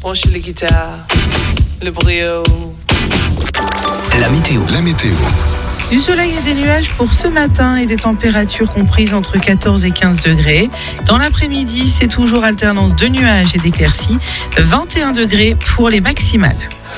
branchez les guitares, le brio. La météo. Du soleil et des nuages pour ce matin et des températures comprises entre 14 et 15 degrés. Dans l'après-midi, c'est toujours alternance de nuages et d'éclaircies. 21 degrés pour les maximales.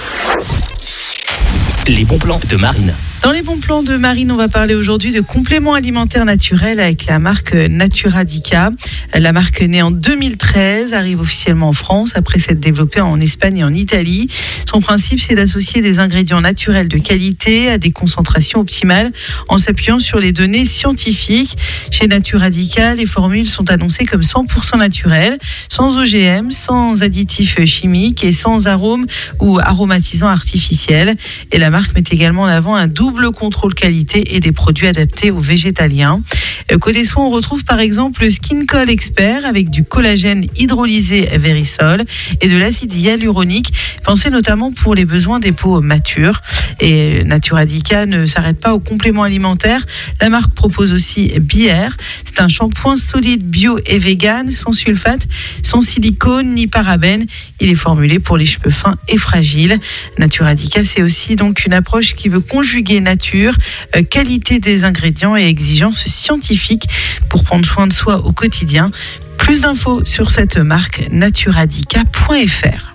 Les bons plans de Marine. Dans les bons plans de Marine, on va parler aujourd'hui de compléments alimentaires naturels avec la marque Naturadica. La marque née en 2013 arrive officiellement en France après s'être développée en Espagne et en Italie. Son principe, c'est d'associer des ingrédients naturels de qualité à des concentrations optimales en s'appuyant sur les données scientifiques. Chez Naturadica, les formules sont annoncées comme 100% naturelles, sans OGM, sans additifs chimiques et sans arômes ou aromatisants artificiels. Et la marque met également en avant un double contrôle qualité et des produits adaptés aux végétaliens. Côté soins, on retrouve par exemple le Skincol Expert avec du collagène hydrolysé Verisol et de l'acide hyaluronique, pensé notamment pour les besoins des peaux matures. Et Naturadica ne s'arrête pas aux compléments alimentaires. La marque propose aussi Bière. C'est un shampoing solide bio et vegan, sans sulfate, sans silicone ni parabènes. Il est formulé pour les cheveux fins et fragiles. Naturadica, c'est aussi donc une approche qui veut conjuguer nature, qualité des ingrédients et exigences scientifiques pour prendre soin de soi au quotidien. Plus d'infos sur cette marque naturadica.fr.